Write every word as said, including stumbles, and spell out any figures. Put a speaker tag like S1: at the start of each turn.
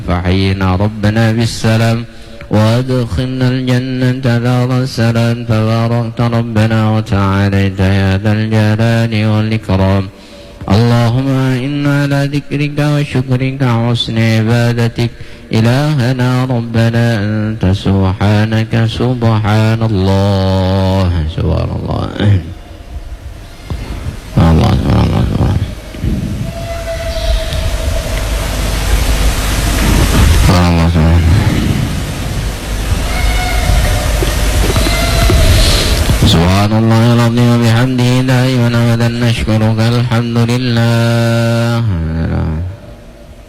S1: فحينا ربنا بالسلام وادخلنا الجنة دار السلام تباركت ربنا وتعاليت يا ذا الجلال والإكرام. اللهم إنا على ذكرك وشكرك وحسن عبادتك إلهنا ربنا أنت سبحانك سبحان الله سبحان الله الله سبحان الله سبحان الله سبحان سبحان الله العظيم وبحمده دائما أبدا نشكرك الحمد لله.